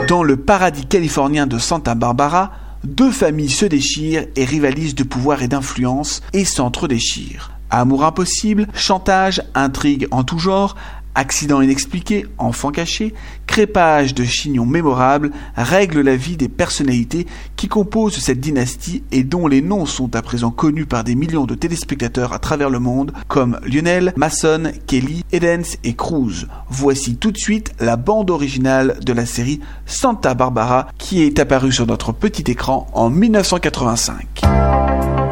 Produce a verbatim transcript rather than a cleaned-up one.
Dans le paradis californien de Santa Barbara, deux familles se déchirent et rivalisent de pouvoir et d'influence et s'entre-déchirent. Amour impossible, chantage, intrigue en tout genre, accidents inexpliqués, enfants cachés, crépage de chignons mémorables règlent la vie des personnalités qui composent cette dynastie et dont les noms sont à présent connus par des millions de téléspectateurs à travers le monde comme Lionel, Mason, Kelly, Edens et Cruz. Voici tout de suite la bande originale de la série Santa Barbara qui est apparue sur notre petit écran en mille neuf cent quatre-vingt-cinq.